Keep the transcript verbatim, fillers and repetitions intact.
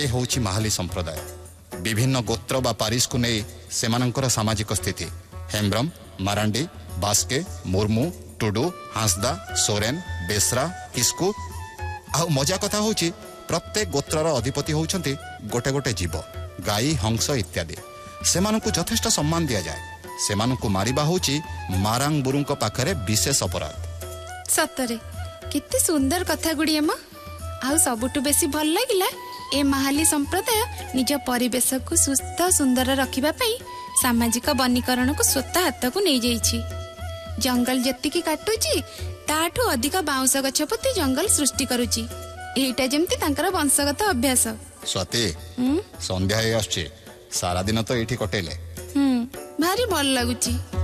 होउछि माहाली संप्रदाय। विभिन्न गोत्र बा पारिस को नहीं सेमानंकर सामाजिक स्थिति हेम्ब्रम, मारांडी, बास्के, मुर्मू, टुडू, हांसदा, सोरेन, बेसरा, किस्कु। आ मजा कथा होउछि प्रत्येक गोत्रर अधिपति होउछन्ति गोटे गोटे जीव, गाई, हंस इत्यादि। सेमानंकु यथेष्ट सम्मान दिया जाए। सेमानंकु मारिबा होउछि मारांग बुरुंक पाखरे विशेष अपराध। सतरे कितने सुंदर कथा गुड़िए म आउ सबुठु बेसी भल लागिला ए माहाली संप्रदाय निज परिवेश को सुस्थ सुंदर रखिबा पई सामाजिक वनीकरण को स्वतः हाथ को नहीं जाइछि। जंगल जत्तिकी काटुची ताठू अधिक बाउंस गछ पति जंगल सृष्टि करूची। एटा जेमती तांकर वंशगत अभ्यास। स्वाति संध्या आछे सारा दिन तो एठी कटेले हम्म भारी भल लागुची।